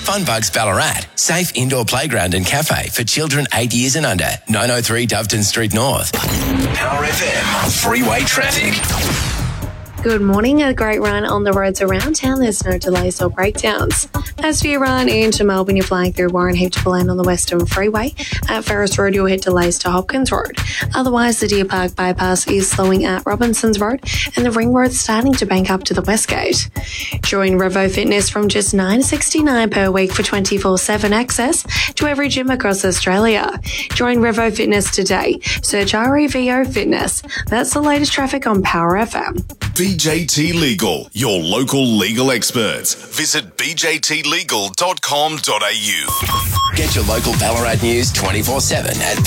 Funbugs Ballarat, safe indoor playground and cafe for children 8 years and under. 903 Doveton Street North. Power FM, freeway traffic. Good morning. A great run on the roads around town. There's no delays or breakdowns. As for your run into Melbourne, you're flying through Warren Heap to Lane on the Western Freeway. At Ferris Road, you'll hit delays to Hopkins Road. Otherwise, the Deer Park bypass is slowing at Robinsons Road and the Ring Road starting to bank up to the Westgate. Join Revo Fitness from just $9.69 per week for 24/7 access to every gym across Australia. Join Revo Fitness today. Search REVO Fitness. That's the latest traffic on Power FM. BJT Legal, your local legal experts. Visit bjtlegal.com.au. Get your local Ballarat news 24/7 at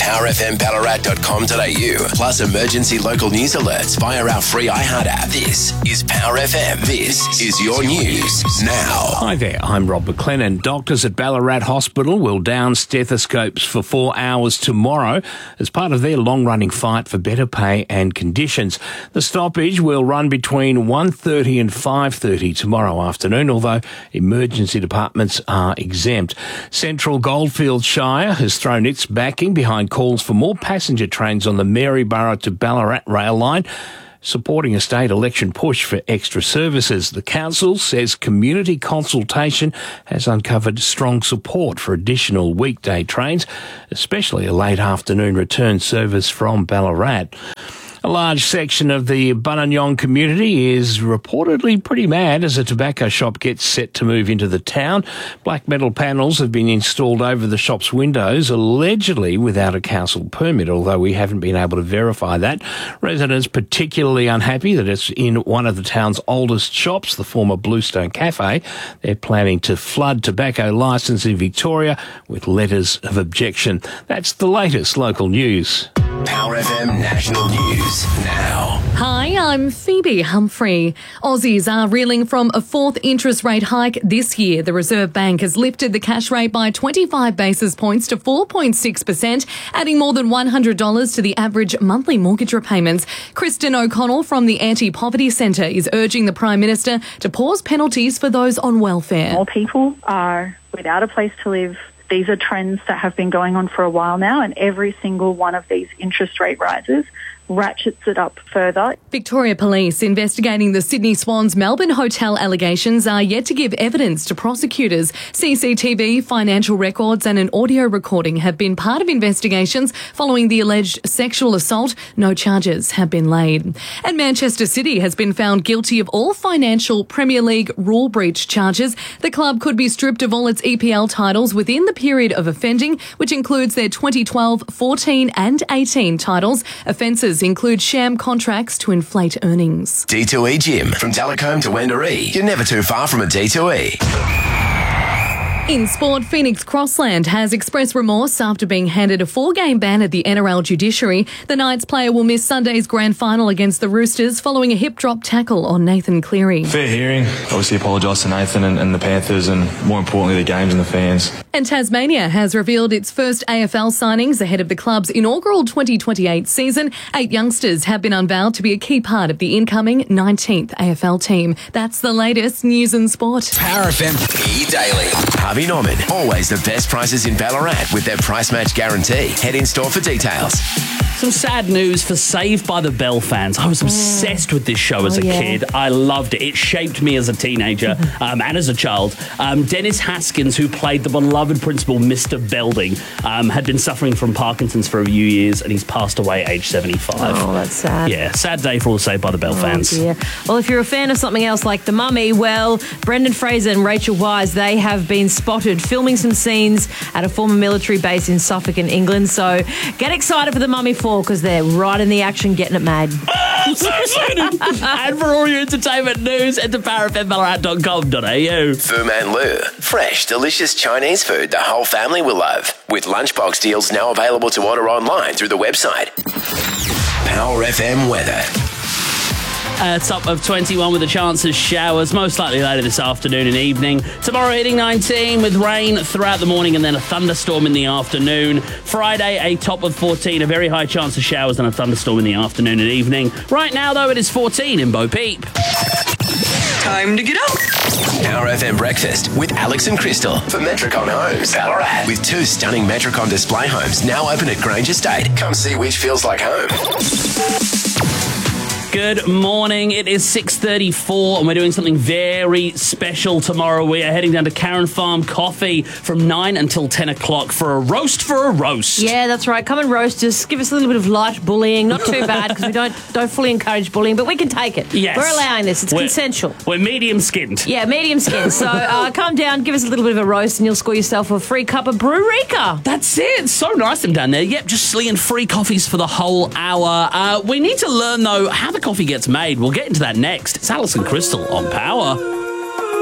powerfmballarat.com.au. Plus emergency local news alerts via our free iHeart app. This is Power FM. This is your news now. Hi there, I'm Rob McLennan. Doctors at Ballarat Hospital will down stethoscopes for 4 hours tomorrow as part of their long-running fight for better pay and conditions. The stoppage will run between 1:30 and 5:30 tomorrow afternoon, although emergency departments are exempt. Central Goldfields Shire has thrown its backing behind calls for more passenger trains on the Maryborough to Ballarat rail line, supporting a state election push for extra services. The council says community consultation has uncovered strong support for additional weekday trains, especially a late afternoon return service from Ballarat. A large section of the Bunanyong community is reportedly pretty mad as a tobacco shop gets set to move into the town. Black metal panels have been installed over the shop's windows, allegedly without a council permit, although we haven't been able to verify that. Residents particularly unhappy that it's in one of the town's oldest shops, the former Bluestone Cafe. They're planning to flood tobacco licence in Victoria with letters of objection. That's the latest local news. Power FM National News now. Hi, I'm Phoebe Humphrey. Aussies are reeling from a fourth interest rate hike this year. The Reserve Bank has lifted the cash rate by 25 basis points to 4.6%, adding more than $100 to the average monthly mortgage repayments. Kristen O'Connell from the Anti-Poverty Centre is urging the Prime Minister to pause penalties for those on welfare. More people are without a place to live. These are trends that have been going on for a while now, and every single one of these interest rate rises ratchets it up further. Victoria Police investigating the Sydney Swans Melbourne hotel allegations are yet to give evidence to prosecutors. CCTV, financial records and an audio recording have been part of investigations following the alleged sexual assault. No charges have been laid. And Manchester City has been found guilty of all financial Premier League rule breach charges. The club could be stripped of all its EPL titles within the period of offending, which includes their 2012, 14 and 18 titles. Offences include sham contracts to inflate earnings. D2E Gym. From Telecombe to Wendouree. You're never too far from a D2E. In sport, Phoenix Crossland has expressed remorse after being handed a 4-game ban at the NRL judiciary. The Knights player will miss Sunday's grand final against the Roosters following a hip-drop tackle on Nathan Cleary. Fair hearing. Obviously apologise to Nathan and the Panthers and, more importantly, the games and the fans. And Tasmania has revealed its first AFL signings ahead of the club's inaugural 2028 season. 8 youngsters have been unveiled to be a key part of the incoming 19th AFL team. That's the latest news and sport. Power FM E-Daily. Harvey Norman. Always the best prices in Ballarat with their price match guarantee. Head in store for details. Some sad news for Saved by the Bell fans. I was obsessed with this show as a kid. I loved it. It shaped me as a teenager and as a child. Dennis Haskins, who played the beloved principal, Mr. Belding, had been suffering from Parkinson's for a few years and he's passed away aged 75. Oh, that's sad. Yeah, sad day for all Saved by the Bell fans. Dear. Well, if you're a fan of something else like The Mummy, well, Brendan Fraser and Rachel Weisz, they have been spotted filming some scenes at a former military base in Suffolk in England. So get excited for The Mummy 4 because they're right in the action getting it made. Oh, so excited. And for all your entertainment news, head to powerfmballarat.com.au. Fu Man Lu. Fresh, delicious Chinese food the whole family will love. With lunchbox deals now available to order online through the website. Power FM weather. Top of 21 with a chance of showers, most likely later this afternoon and evening. Tomorrow hitting 19 with rain throughout the morning and then a thunderstorm in the afternoon. Friday, a top of 14, a very high chance of showers and a thunderstorm in the afternoon and evening. Right now, though, it is 14 in Bo Peep. Time to get up. Power FM Breakfast with Alex and Crystal for Metricon Homes, Ballarat. With 2 stunning Metricon display homes now open at Grange Estate. Come see which feels like home. Good morning. It is 6:34 and we're doing something very special tomorrow. We are heading down to Karen Farm Coffee from 9 until 10 o'clock for a roast. Yeah, that's right. Come and roast us. Give us a little bit of light bullying. Not too bad because we don't fully encourage bullying, but we can take it. Yes. We're allowing this. It's consensual. We're medium-skinned. Yeah, medium-skinned. So come down, give us a little bit of a roast and you'll score yourself a free cup of Brewreka. That's it. It's so nice them down there. Yep, just slinging free coffees for the whole hour. We need to learn, though, how the coffee gets made. We'll get into that next. It's Alice and Crystal on Power.